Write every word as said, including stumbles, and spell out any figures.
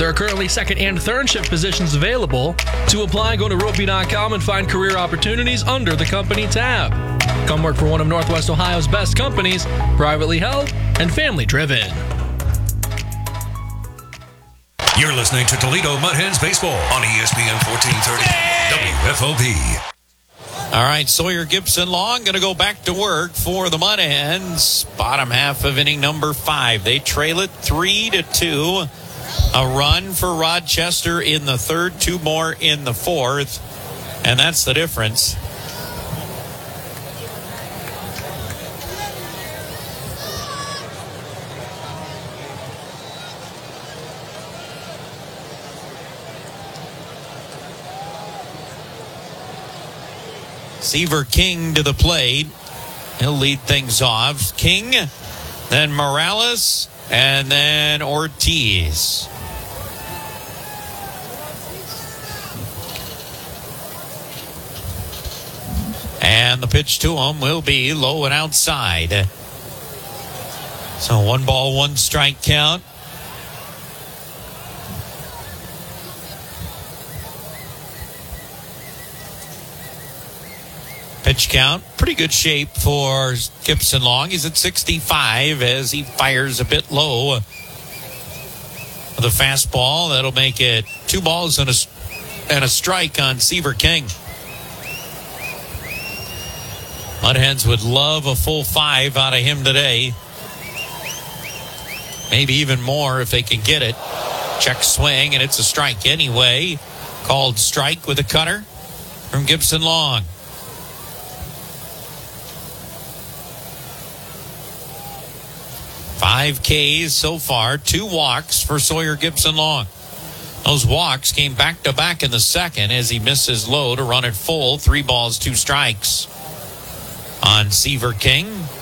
There are currently second and third shift positions available. To apply, go to ropey dot com and find career opportunities under the company tab. Come work for one of Northwest Ohio's best companies, privately held and family driven. You're listening to Toledo Mud Hens Baseball on E S P N fourteen thirty W F O B. All right, Sawyer Gibson Long going to go back to work for the Mud Hens. Bottom half of inning number five. They trail it three to two. A run for Rochester in the third, two more in the fourth, and that's the difference. Seaver King to the plate. He'll lead things off. King, then Morales, and then Ortiz. And the pitch to him will be low and outside. So one ball, one strike count. Pitch count, pretty good shape for Gibson Long. He's at sixty-five as he fires a bit low with a fastball. That'll make it two balls and a, and a strike on Seaver King. Mud Hens would love a full five out of him today. Maybe even more if they can get it. Check swing, and it's a strike anyway. Called strike with a cutter from Gibson Long. Five Ks so far, two walks for Sawyer Gibson Long. Those walks came back-to-back in the second as he missed his low to run it full. Three balls, two strikes on Seaver King.